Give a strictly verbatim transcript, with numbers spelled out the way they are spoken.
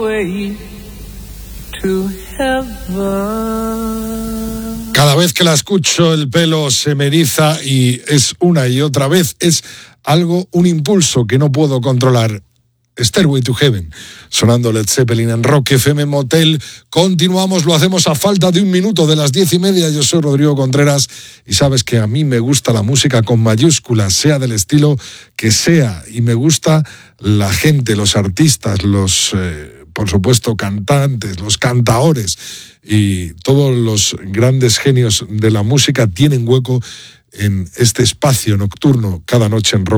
Cada vez que la escucho el pelo se me eriza y es una y otra vez, es algo, un impulso que no puedo controlar. Stairway to Heaven, sonando Led Zeppelin en Rock F M Motel. Continuamos, lo hacemos a falta de un minuto de las diez y media. Yo soy Rodrigo Contreras y sabes que a mí me gusta la música con mayúsculas, sea del estilo que sea, y me gusta la gente, los artistas, los, eh, por supuesto, cantantes, los cantaores y todos los grandes genios de la música tienen hueco en este espacio nocturno cada noche en Rock.